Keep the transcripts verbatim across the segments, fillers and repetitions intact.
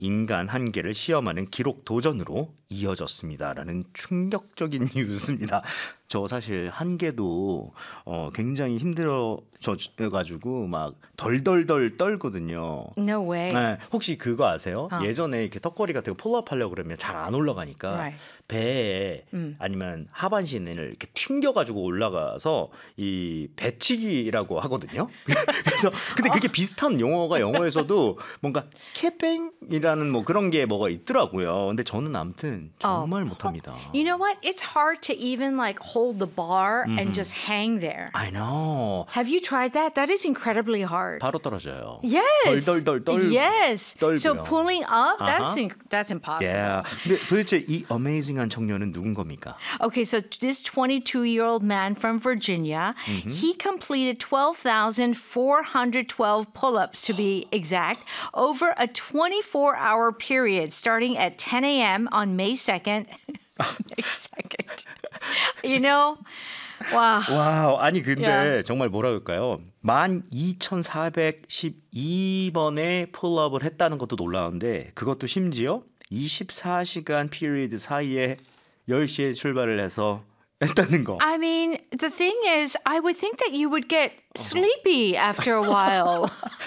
인간 한계를 시험하는 기록 도전으로 이어졌습니다라는 충격적인 뉴스입니다. 저 사실 한계도 어, 굉장히 힘들어가지고 막 덜덜덜 떨거든요. No way. 네, 혹시 그거 아세요? 어. 예전에 이렇게 턱걸이 같은 거 폴업 하려고 그러면 잘 안 올라가니까 Right. 배에 음. 아니면 하반신을 이렇게 튕겨가지고 올라가서 이 배치기라고 하거든요. 그래서 근데 그게 비슷한 용어가 영어에서도 뭔가 캐팽이라는 뭐 그런 게 뭐가 있더라고요. 근데 저는 아무튼 정말 못합니다. You know what? It's hard to even like hold the bar and just hang there. I know. Have you tried that? That is incredibly hard. 바로 떨어져요. Yes. 덜덜덜 떨. Yes. 떨고요. So pulling up, that's Uh-huh. inc- that's impossible. Yeah. 근데 도대체 이 어메이징한 청년은 누군 겁니까? Okay, so this twenty-two-year-old man from Virginia, he completed twelve thousand four hundred twelve pull-ups to be exact over a twenty-four hour period starting at ten a.m. on May second. May second. You know? Wow. 와우, 아니 근데 Yeah. 정말 뭐라 그럴까요? 만 이천사백십이 번의 폴업을 했다는 것도 놀라운데 그것도 심지어 이십사 시간 피리드 사이에 열 시에 출발을 해서 했다는 거. I mean, the thing is, I would think that you would get sleepy after a while.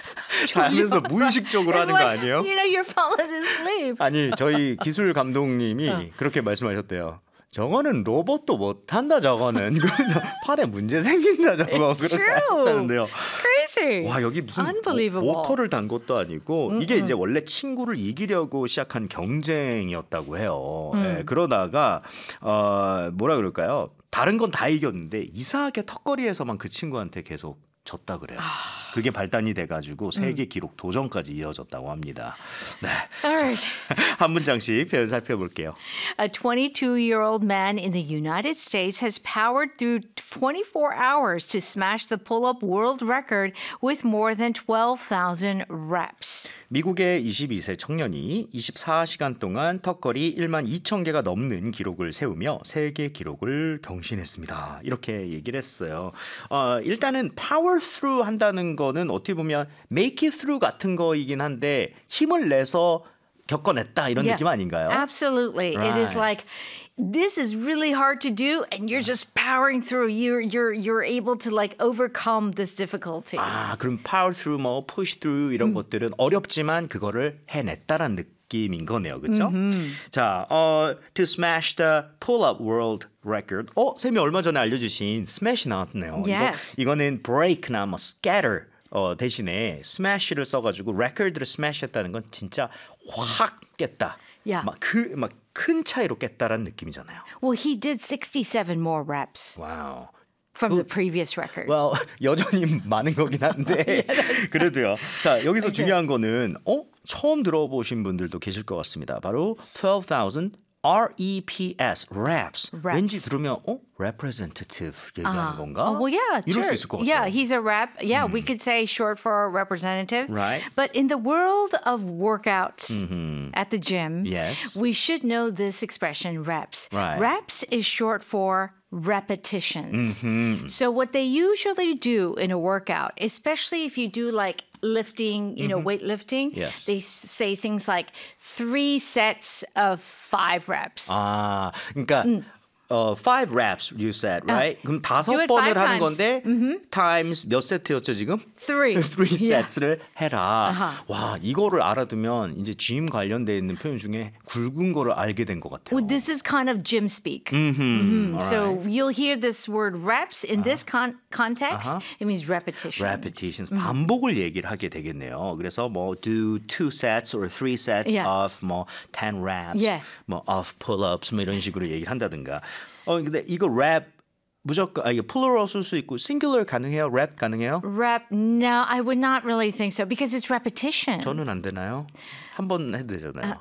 다 하면서 무의식적으로 It's 하는 거 like, 아니에요? You know, you're falling asleep. 아니 저희 기술 감독님이 어. 그렇게 말씀하셨대요. 저거는 로봇도 못한다 저거는. 그래서 팔에 문제 생긴다 저거. It's 그렇게 true. 했다는데요. It's crazy. 와 여기 무슨 Unbelievable. 모, 모터를 단 것도 아니고 음, 이게 음. 이제 원래 친구를 이기려고 시작한 경쟁이었다고 해요. 음. 네, 그러다가 어, 뭐라 그럴까요? 다른 건 다 이겼는데 이상하게 턱걸이에서만 그 친구한테 계속 졌다 그래요. 그게 발단이 돼가지고 세계 기록 도전까지 이어졌다고 합니다. 네, Alright. 한 문장씩 표현 살펴볼게요. A twenty-two-year-old man in the United States has powered through twenty-four hours to smash the pull-up world record with more than twelve thousand reps. 미국의 이십이 세 청년이 이십사 시간 동안 턱걸이 일만 이천 개가 넘는 기록을 세우며 세계 기록을 경신했습니다. 이렇게 얘기를 했어요. 어, 일단은 power through 한다는 거는 어떻게 보면 make it through 같은 거이긴 한데 힘을 내서 겪어냈다 이런 Yeah, 느낌 아닌가요? Absolutely. It is Right. like this is really hard to do and you're just powering through. You're you're you're able to like overcome this difficulty. 아, 그럼 power through, 뭐 push through 이런 음. 것들은 어렵지만 그거를 해냈다라는 느낌인 거네요, 그렇죠? 자, 어, to smash the pull-up world record. 어, 쌤이 얼마 전에 알려주신 smash 나왔네요. Yes. 이거, 이거는 break나 뭐 scatter 어, 대신에 smash를 써가지고 record를 smash했다는 건 진짜 확 깼다. Yeah. 막 그 막 큰 차이로 깼다라는 느낌이잖아요. Well, he did sixty-seven more reps 와우. from the previous record. Well, 여전히 많은 거긴 한데 그래도요. 자, 여기서 중요한 거는 어? 처음 들어보신 분들도 계실 것 같습니다. 바로 twelve thousand reps, reps. Reps. 왠지 들으면 어? representative 얘기하는 건가? Oh, well, yeah, 이럴 sure. 수 있을 것 같아요. Yeah, he's a rep. Yeah, we could say short for representative. Right. But in the world of workouts at the gym, Yes. we should know this expression, reps. Right. Reps is short for repetitions. So what they usually do in a workout, especially if you do like lifting, you know, weightlifting, Yes. they s- say things like three sets of five reps. 아, 그러니까 어, five reps you said, right? 그럼 다섯 Do it 번을 five 하는 times. 건데 times 몇 세트였죠 지금? Three. three Yeah. sets를 해라. 와, 이거를 알아두면 이제 gym 관련돼 있는 표현 중에 굵은 거를 알게 된 것 같아요. Well, this is kind of gym speak. Mm-hmm. So you'll hear this word reps in this con- context. It means repetition. repetitions 반복을 얘기를 하게 되겠네요. 그래서 뭐 do two sets or three sets Yeah. of 뭐 ten reps, Yeah. 뭐 of pull-ups 뭐 이런 식으로 얘기를 한다든가. 어 근데 이거 rep 무조건 아 이거 plural 쓸 수 있고 singular 가능해요? rep 가능해요? Rep, no, I would not really think so because it's repetition. 저는 안 되나요? 한 번 해도 되잖아요.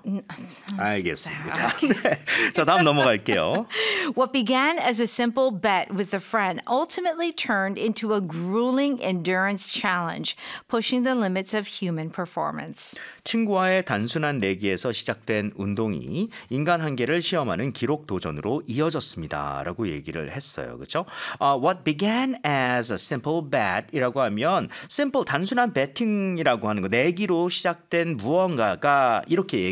알겠습니다. 네. 자, 다음 넘어갈게요. What began as a simple bet with a friend ultimately turned into a grueling endurance challenge, pushing the limits of human performance. 친구와의 단순한 내기에서 시작된 운동이 인간 한계를 시험하는 기록 도전으로 이어졌습니다. 라고 얘기를 했어요. 그렇죠? Uh, what began as a simple bet 이라고 하면 simple 단순한 betting이라고 하는 거 내기로 시작된 무언가가 하다가 이렇게